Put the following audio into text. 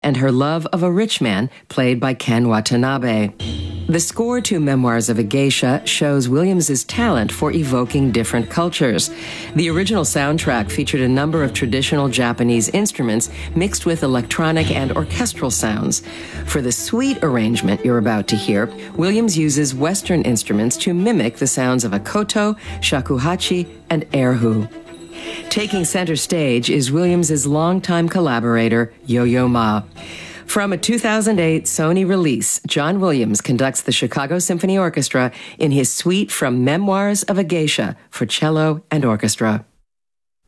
and her love of a rich man, played by Ken Watanabe. The score to Memoirs of a Geisha shows Williams's talent for evoking different cultures. The original soundtrack featured a number of traditional Japanese instruments mixed with electronic and orchestral sounds. For the suite arrangement you're about to hear, Williams uses Western instruments to mimic the sounds of a koto, shakuhachi, and erhu. Taking center stage is Williams's longtime collaborator, Yo-Yo Ma. From a 2008 Sony release, John Williams conducts the Chicago Symphony Orchestra in his suite from Memoirs of a Geisha for cello and orchestra.